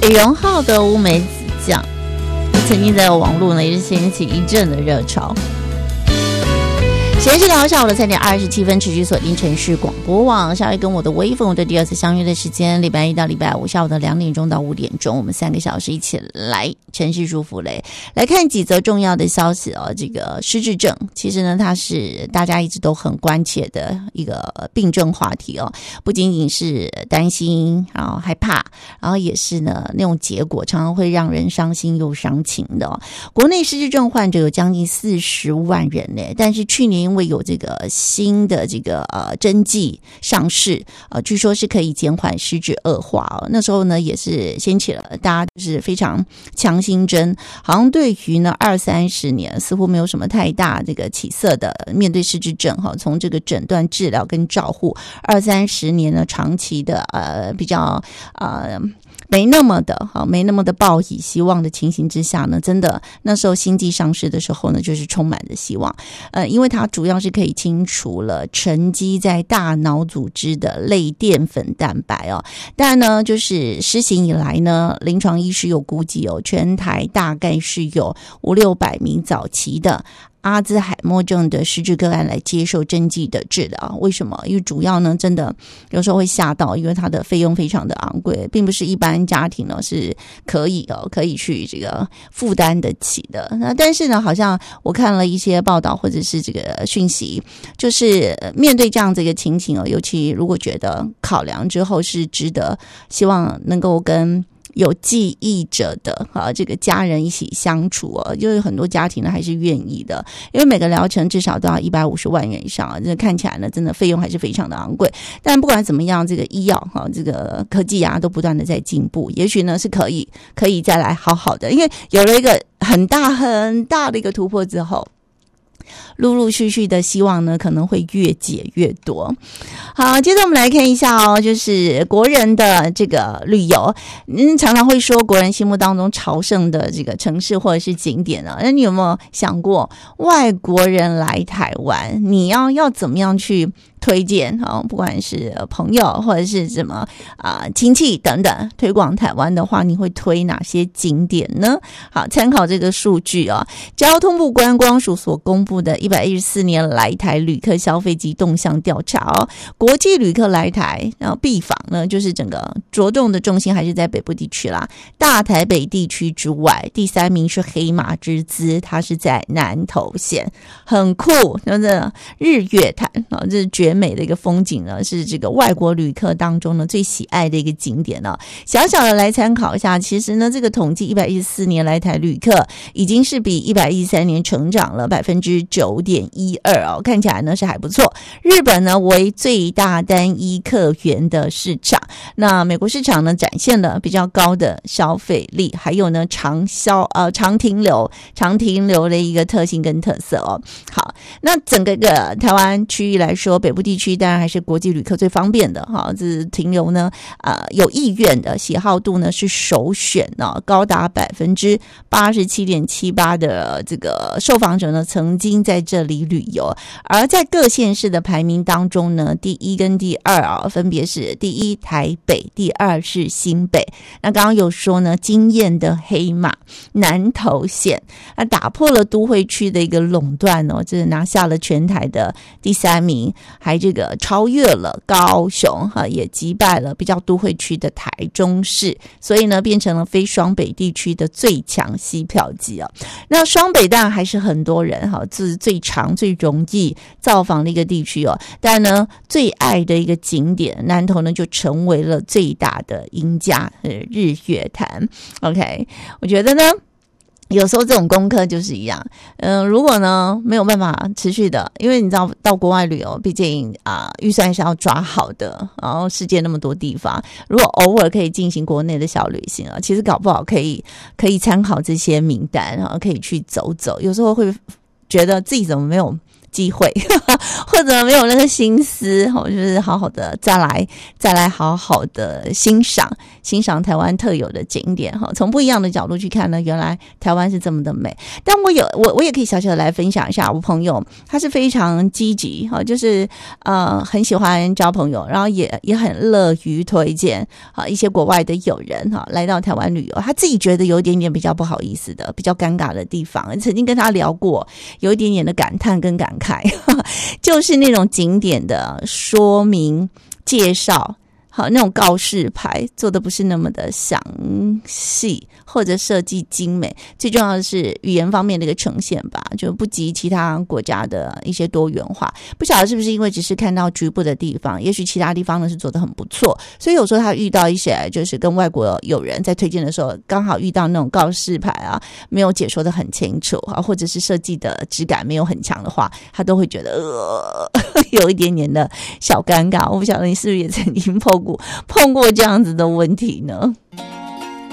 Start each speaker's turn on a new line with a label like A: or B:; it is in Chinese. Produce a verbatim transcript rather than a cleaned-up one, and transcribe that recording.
A: 李荣浩的乌梅子酱曾经在网络呢也是掀起一阵的热潮。时间是到下午的三点二十七分，持续锁定城市广播网。下一跟我的微风的第二次相约的时间，礼拜一到礼拜五下午的两点钟到五点钟，我们三个小时一起来城市舒服嘞，来看几则重要的消息哦。这个失智症其实呢，它是大家一直都很关切的一个病症话题哦，不仅仅是担心，然后害怕，然后也是呢那种结果常常会让人伤心又伤情的哦。国内失智症患者有将近四十万人呢，但是去年因为有这个新的这个呃针剂上市，呃，据说是可以减缓失智恶化哦。那时候呢，也是掀起了大家就是非常强心针，好像对于呢二三十年似乎没有什么太大这个起色的面对失智症哈，从这个诊断、治疗跟照护，二三十年呢长期的呃比较呃。没那么的好，没那么的抱以希望的情形之下呢，真的那时候新剂上市的时候呢，就是充满着希望。呃，因为它主要是可以清除了沉积在大脑组织的类淀粉蛋白哦。但呢，就是施行以来呢，临床医师有估计哦，全台大概是有五六百名早期的阿兹海默症的失智个案来接受针剂的治疗。为什么？因为主要呢真的有时候会吓到，因为它的费用非常的昂贵，并不是一般家庭呢是可以哦可以去这个负担得起的。那但是呢，好像我看了一些报道或者是这个讯息，就是面对这样这个情形哦，尤其如果觉得考量之后是值得，希望能够跟有记忆者的啊，这个家人一起相处哦，就是很多家庭呢还是愿意的，因为每个疗程至少都要一百五十万元以上啊，这看起来呢真的费用还是非常的昂贵。但不管怎么样，这个医药哈，这个科技啊都不断的在进步，也许呢是可以可以再来好好的，因为有了一个很大很大的一个突破之后，陆陆续续的希望呢可能会越解越多。好，接着我们来看一下哦，就是国人的这个旅游，嗯，常常会说国人心目当中朝圣的这个城市或者是景点啊，那你有没有想过外国人来台湾，你要要怎么样去推荐啊？不管是朋友或者是什么啊、呃、亲戚等等，推广台湾的话，你会推哪些景点呢？好，参考这个数据啊，交通部观光署所公布的一百一十四年来台旅客消费及动向调查哦，国际旅客来台，然后必访呢，就是整个着重的重心还是在北部地区啦，大台北地区之外，第三名是黑马之姿，它是在南投县，很酷，就是日月潭啊，这是绝美的一个风景呢，是这个外国旅客当中呢最喜爱的一个景点呢、哦。小小的来参考一下，其实呢，这个统计一百一十四年来台旅客已经是比一百一十三年成长了百分之九点一二哦，看起来呢是还不错。日本呢为最大单一客源的市场，那美国市场呢展现了比较高的消费力，还有呢长销呃长停留长停留的一个特性跟特色哦。好，那整个个台湾区域来说，北部地区当然还是国际旅客最方便的哈，这是停留呢呃有意愿的喜好度呢是首选呢，高达百分之八十七点七八的这个受访者呢曾经在这里旅游，而在各县市的排名当中呢，第一跟第二啊分别是第一台北，第二是新北。那刚刚有说呢，惊艳的黑马南投县，那打破了都会区的一个垄断哦，这是拿下了全台的第三名，还这个超越了高雄哈，也击败了比较都会区的台中市，所以呢变成了非双北地区的最强吸票机啊。那双北当然还是很多人哈，这是最长最容易造访的一个地区哦，但呢最爱的一个景点南投呢就成为了最大的赢家，日月潭。 OK， 我觉得呢有时候这种功课就是一样，嗯、呃，如果呢没有办法持续的，因为你知道到国外旅游，毕竟啊、呃、预算是要抓好的，然后世界那么多地方，如果偶尔可以进行国内的小旅行啊，其实搞不好可以可以参考这些名单，然后可以去走走，有时候会觉得自己怎么没有机会或者没有那个心思，就是好好的再来再来好好的欣赏欣赏台湾特有的景点，从不一样的角度去看呢，原来台湾是这么的美。但我有我我也可以小小的来分享一下，我朋友他是非常积极，就是呃很喜欢交朋友，然后也也很乐于推荐一些国外的友人来到台湾旅游，他自己觉得有一点点比较不好意思的比较尴尬的地方，曾经跟他聊过，有一点点的感叹跟感慨，就是那种景点的说明介绍，好，那种告示牌做的不是那么的详细，或者设计精美，最重要的是语言方面的一个呈现吧，就不及其他国家的一些多元化。不晓得是不是因为只是看到局部的地方，也许其他地方呢是做得很不错，所以有时候他遇到一些就是跟外国友人在推荐的时候，刚好遇到那种告示牌啊没有解说得很清楚啊，或者是设计的质感没有很强的话，他都会觉得呃有一点点的小尴尬。我不晓得你是不是也曾经碰过碰过这样子的问题呢？